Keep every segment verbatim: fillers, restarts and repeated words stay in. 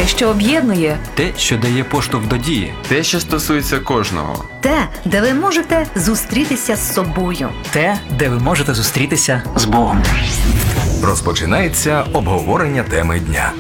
Те, що об'єднує. Те, що дає поштовх до дії. Те, що стосується кожного. Те, де ви можете зустрітися з собою. Те, де ви можете зустрітися з Богом. Розпочинається обговорення теми дня.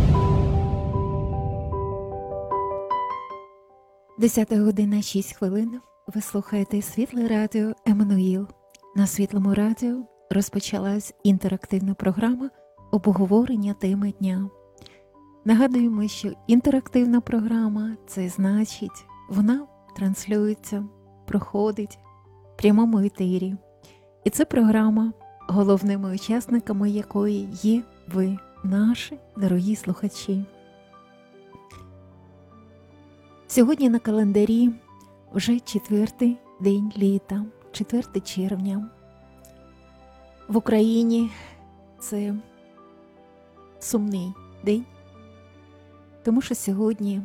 десята година шість хвилин. Ви слухаєте Світле радіо Еммануїл. На Світлому радіо розпочалась інтерактивна програма обговорення теми дня. Нагадуємо, що інтерактивна програма – це значить, вона транслюється, проходить в прямому етері. І це програма, головними учасниками якої є ви, наші дорогі слухачі. Сьогодні на календарі вже четвертий день літа, четверте червня. В Україні це сумний день, тому що сьогодні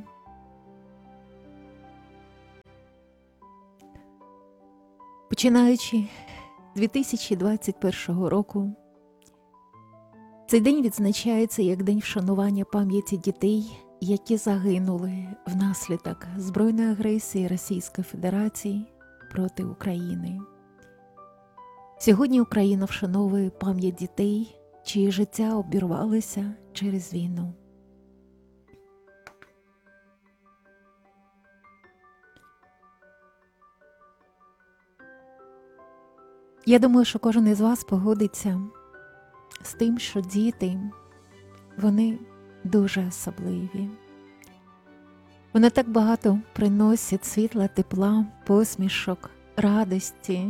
починаючи з дві тисячі двадцять першого року, цей день відзначається як День вшанування пам'яті дітей, які загинули внаслідок збройної агресії Російської Федерації проти України. Сьогодні Україна вшановує пам'ять дітей, чиї життя обірвалися через війну. Я думаю, що кожен із вас погодиться з тим, що діти, вони дуже особливі. Вони так багато приносять світла, тепла, посмішок, радості.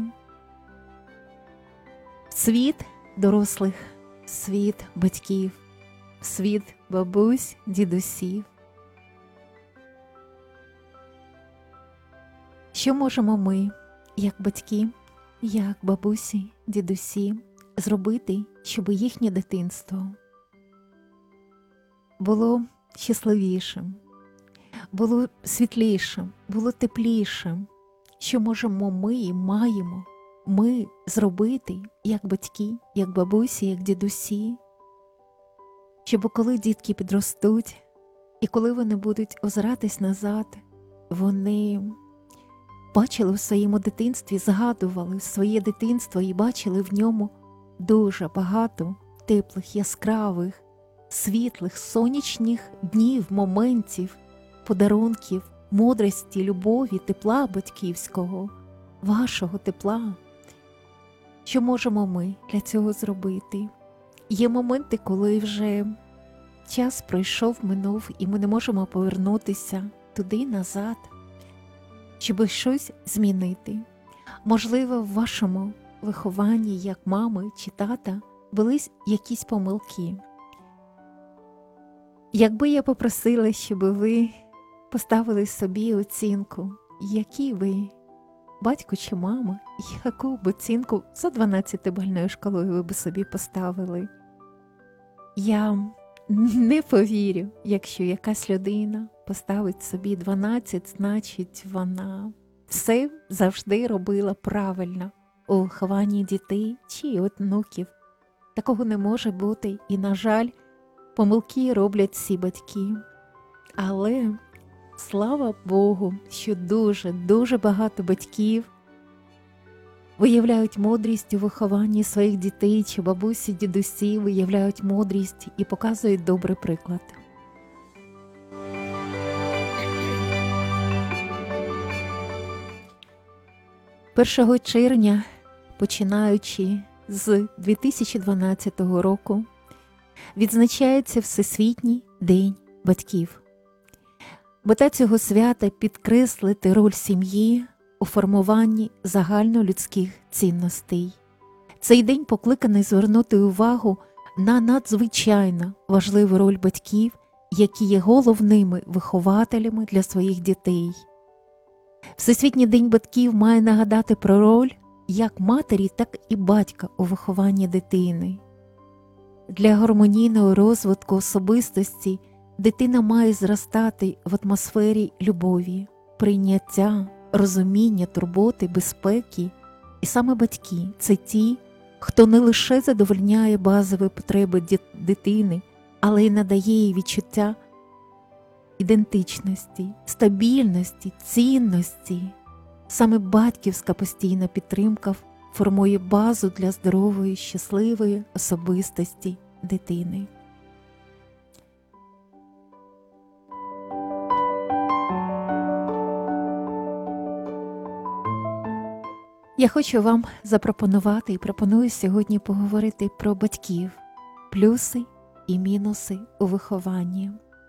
Світ дорослих, світ батьків, світ бабусь, дідусів. Що можемо ми, як батьки, як бабусі, дідусі, зробити, щоб їхнє дитинство було щасливішим, було світлішим, було теплішим? Що можемо ми і маємо ми зробити, як батьки, як бабусі, як дідусі, щоб коли дітки підростуть, і коли вони будуть озиратись назад, вони бачили в своєму дитинстві, згадували своє дитинство і бачили в ньому дуже багато теплих, яскравих, світлих, сонячних днів, моментів, подарунків, мудрості, любові, тепла батьківського, вашого тепла. Що можемо ми для цього зробити? Є моменти, коли вже час пройшов, минув, і ми не можемо повернутися туди, назад, щоб щось змінити. Можливо, в вашому вихованні, як мами чи тата, були якісь помилки. Якби я попросила, щоб ви поставили собі оцінку, які ви, батько чи мама, яку б оцінку за дванадцятибальною шкалою ви б собі поставили, я не повірю, якщо якась людина поставить собі дванадцять, значить вона все завжди робила правильно у вихованні дітей чи онуків. Такого не може бути, і, на жаль, помилки роблять всі батьки. Але слава Богу, що дуже-дуже багато батьків виявляють мудрість у вихованні своїх дітей, чи бабусі, дідусі виявляють мудрість і показують добрий приклад. першого червня, починаючи з дві тисячі дванадцятого року, відзначається Всесвітній день батьків. Мета цього свята – підкреслити роль сім'ї у формуванні загальнолюдських цінностей. Цей день покликаний звернути увагу на надзвичайно важливу роль батьків, які є головними вихователями для своїх дітей. Всесвітній день батьків має нагадати про роль як матері, так і батька у вихованні дитини. Для гармонійного розвитку особистості дитина має зростати в атмосфері любові, прийняття, розуміння, турботи, безпеки. І саме батьки – це ті, хто не лише задовольняє базові потреби дитини, але й надає їй відчуття ідентичності, стабільності, цінності. Саме батьківська постійна підтримка формує базу для здорової, щасливої особистості дитини. Я хочу вам запропонувати і пропоную сьогодні поговорити про батьків, плюси і мінуси у вихованні.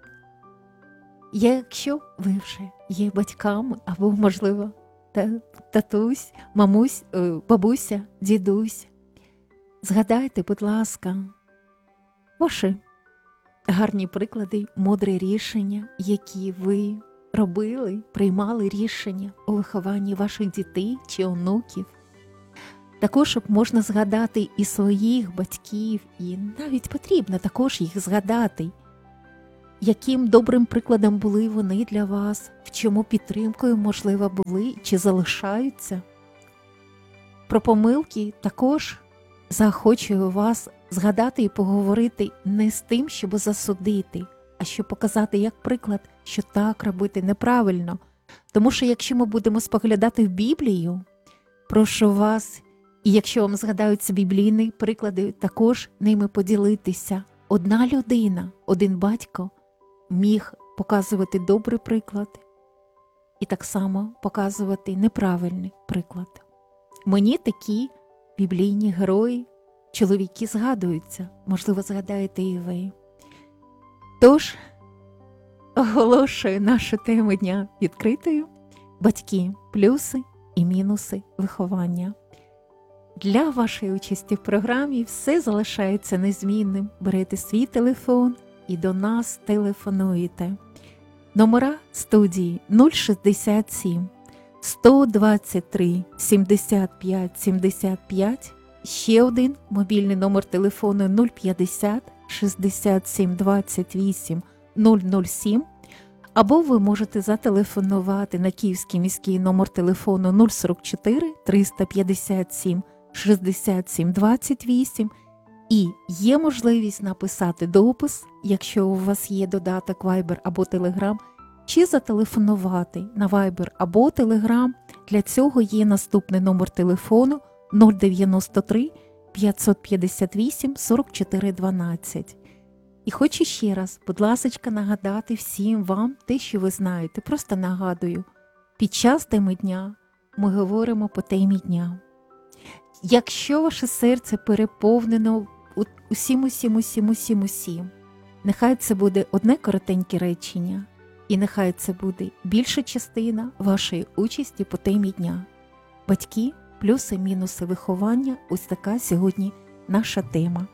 Якщо ви вже є батьками або, можливо, татусь, мамусь, бабуся, дідусь, згадайте, будь ласка, ваші гарні приклади, мудрі рішення, які ви робили, приймали рішення у вихованні ваших дітей чи онуків. Також можна згадати і своїх батьків, і навіть потрібно також їх згадати, яким добрим прикладом були вони для вас, в чому підтримкою, можливо, були чи залишаються. Про помилки також заохочую вас згадати і поговорити не з тим, щоб засудити, а щоб показати як приклад, що так робити неправильно. Тому що якщо ми будемо споглядати в Біблію, прошу вас, і якщо вам згадаються біблійні приклади, також ними поділитися. Одна людина, один батько міг показувати добрий приклад і так само показувати неправильний приклад. Мені такі біблійні герої, чоловіки згадуються, можливо, згадаєте і ви. Тож, оголошую нашу тему дня відкритою. Батьки, плюси і мінуси виховання. Для вашої участі в програмі все залишається незмінним. Берете свій телефон і до нас телефонуєте. Номера студії нуль шістдесят сім сто двадцять три сімдесят п'ять сімдесят п'ять, ще один мобільний номер телефону нуль п'ятдесят шістдесят сім двадцять вісім нуль нуль сім, або ви можете зателефонувати на київський міський номер телефону нуль сорок чотири триста п'ятдесят сім шістдесят сім двадцять вісім, і є можливість написати допис, якщо у вас є додаток Viber або Telegram, чи зателефонувати на Viber або Telegram. Для цього є наступний номер телефону нуль дев'яносто три п'ятсот п'ятдесят вісім сорок чотири дванадцять. І хочу ще раз, будь ласочка, нагадати всім вам те, що ви знаєте. Просто нагадую, під час теми дня ми говоримо по темі дня. Якщо ваше серце переповнено усім, усім, усім, усім, усім, нехай це буде одне коротеньке речення, і нехай це буде більша частина вашої участі по темі дня. Батьки, плюси, мінуси виховання – ось така сьогодні наша тема.